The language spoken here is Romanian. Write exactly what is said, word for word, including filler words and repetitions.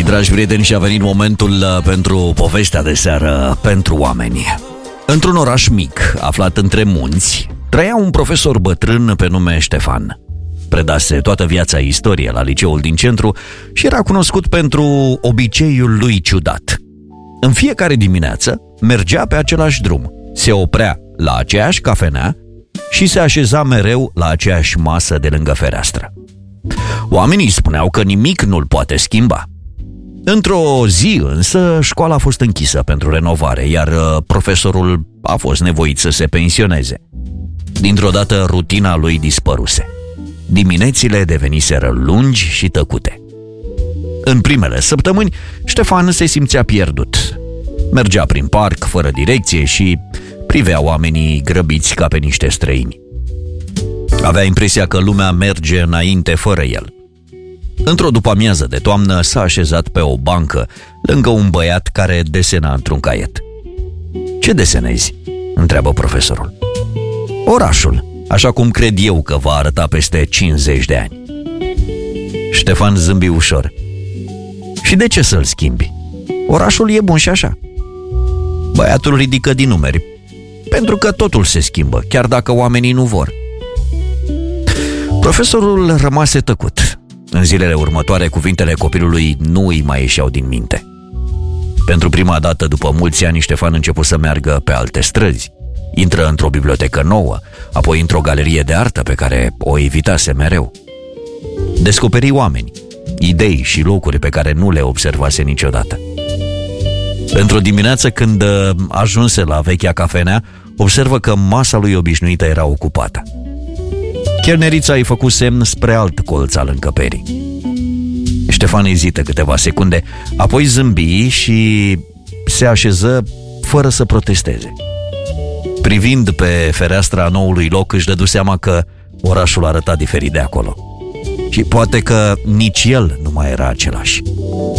Dragi prieteni, și a venit momentul pentru povestea de seară pentru oameni. Într-un oraș mic, aflat între munți, trăia un profesor bătrân pe nume Ștefan. Predase toată viața istorie la liceul din centru și era cunoscut pentru obiceiul lui ciudat. În fiecare dimineață mergea pe același drum, se oprea la aceeași cafenea și se așeza mereu la aceeași masă de lângă fereastră. Oamenii spuneau că nimic nu-l poate schimba. Într-o zi însă, școala a fost închisă pentru renovare, iar profesorul a fost nevoit să se pensioneze. Dintr-o dată, rutina lui dispăruse. Diminețile deveniseră lungi și tăcute. În primele săptămâni, Ștefan se simțea pierdut. Mergea prin parc, fără direcție, și privea oamenii grăbiți ca pe niște străini. Avea impresia că lumea merge înainte fără el. Într-o după-amiază de toamnă s-a așezat pe o bancă lângă un băiat care desena într-un caiet. "Ce desenezi?" întreabă profesorul. "Orașul, așa cum cred eu că va arăta peste cincizeci de ani." Ștefan zâmbi ușor. "Și de ce să-l schimbi? Orașul e bun și așa." Băiatul ridică din numeri. "Pentru că totul se schimbă, chiar dacă oamenii nu vor." Profesorul rămase tăcut. În zilele următoare, cuvintele copilului nu îi mai ieșeau din minte. Pentru prima dată după mulți ani, Ștefan început să meargă pe alte străzi. Intră într-o bibliotecă nouă, apoi într-o galerie de artă pe care o evitase mereu. Descoperi oameni, idei și locuri pe care nu le observase niciodată. Într-o dimineață, când ajunse la vechea cafenea, observă că masa lui obișnuită era ocupată. Chelnerița îi făcu semn spre alt colț al încăperii. Ștefan ezită câteva secunde, apoi zâmbi și se așeză fără să protesteze. Privind pe fereastra noului loc, își dădu seama că orașul arăta diferit de acolo. Și poate că nici el nu mai era același.